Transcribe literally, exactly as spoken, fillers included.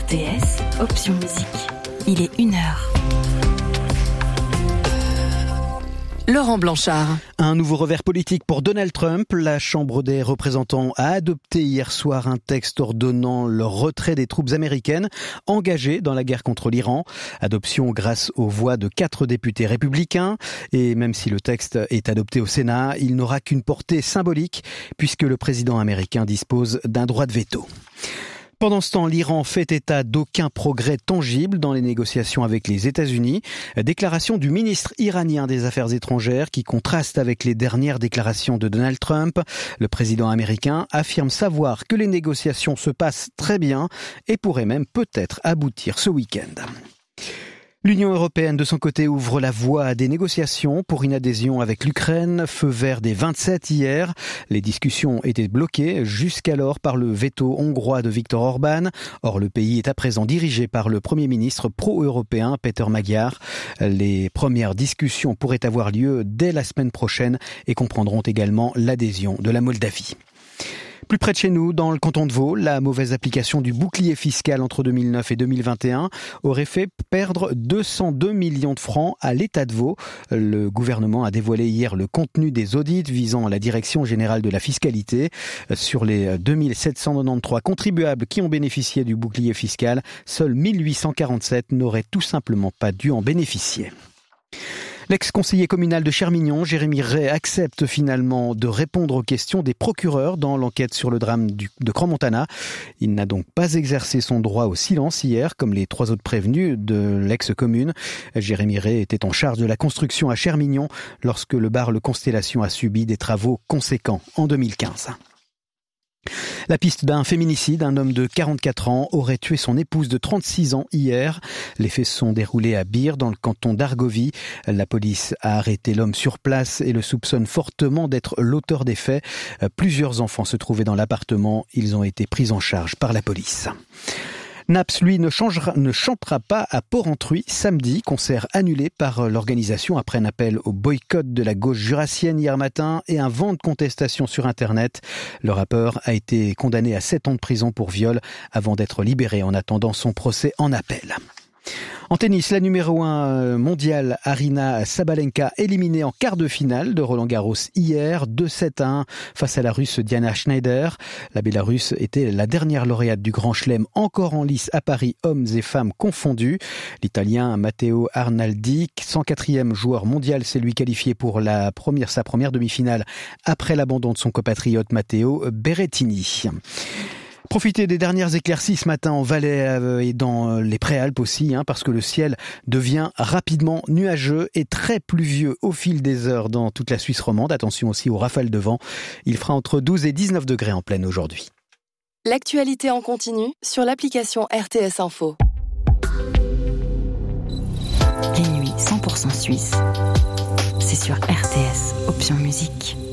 R T S, option musique. Il est une heure. Laurent Blanchard. Un nouveau revers politique pour Donald Trump. La Chambre des représentants a adopté hier soir un texte ordonnant le retrait des troupes américaines engagées dans la guerre contre l'Iran. Adoption grâce aux voix de quatre députés républicains. Et même si le texte est adopté au Sénat, il n'aura qu'une portée symbolique puisque le président américain dispose d'un droit de veto. Pendant ce temps, l'Iran fait état d'aucun progrès tangible dans les négociations avec les États-Unis. Déclaration du ministre iranien des Affaires étrangères qui contraste avec les dernières déclarations de Donald Trump. Le président américain affirme savoir que les négociations se passent très bien et pourraient même peut-être aboutir ce week-end. L'Union européenne, de son côté, ouvre la voie à des négociations pour une adhésion avec l'Ukraine. Feu vert des vingt-sept hier. Les discussions étaient bloquées jusqu'alors par le veto hongrois de Viktor Orban. Or, le pays est à présent dirigé par le Premier ministre pro-européen Péter Magyar. Les premières discussions pourraient avoir lieu dès la semaine prochaine et comprendront également l'adhésion de la Moldavie. Plus près de chez nous, dans le canton de Vaud, la mauvaise application du bouclier fiscal entre deux mille neuf et deux mille vingt et un aurait fait perdre deux cent deux millions de francs à l'État de Vaud. Le gouvernement a dévoilé hier le contenu des audits visant la Direction générale de la fiscalité. Sur les deux mille sept cent quatre-vingt-treize contribuables qui ont bénéficié du bouclier fiscal, seuls mille huit cent quarante-sept n'auraient tout simplement pas dû en bénéficier. L'ex-conseiller communal de Chermignon, Jérémy Ray, accepte finalement de répondre aux questions des procureurs dans l'enquête sur le drame du, de Crans-Montana. Il n'a donc pas exercé son droit au silence hier, comme les trois autres prévenus de l'ex-commune. Jérémy Ray était en charge de la construction à Chermignon lorsque le bar Le Constellation a subi des travaux conséquents en deux mille quinze. La piste d'un féminicide, un homme de quarante-quatre ans aurait tué son épouse de trente-six ans hier. Les faits se sont déroulés à Bire, dans le canton d'Argovie. La police a arrêté l'homme sur place et le soupçonne fortement d'être l'auteur des faits. Plusieurs enfants se trouvaient dans l'appartement. Ils ont été pris en charge par la police. Naps, lui, ne, changera, ne chantera pas à Porrentruy samedi, concert annulé par l'organisation après un appel au boycott de la gauche jurassienne hier matin et un vent de contestation sur Internet. Le rappeur a été condamné à sept ans de prison pour viol avant d'être libéré en attendant son procès en appel. En tennis, la numéro un mondiale Aryna Sabalenka éliminée en quart de finale de Roland-Garros hier, deux sept à un face à la Russe Diana Schneider. La Bélarusse était la dernière lauréate du Grand Chelem encore en lice à Paris, hommes et femmes confondus. L'Italien Matteo Arnaldi, cent quatrième joueur mondial, s'est lui qualifié pour la première, sa première demi-finale après l'abandon de son compatriote Matteo Berrettini. Profitez des dernières éclaircies ce matin en Valais et dans les Préalpes aussi, hein, parce que le ciel devient rapidement nuageux et très pluvieux au fil des heures dans toute la Suisse romande. Attention aussi aux rafales de vent. Il fera entre douze et dix-neuf degrés en pleine aujourd'hui. L'actualité en continu sur l'application R T S Info. Les nuits cent pour cent suisse, c'est sur R T S, option musique.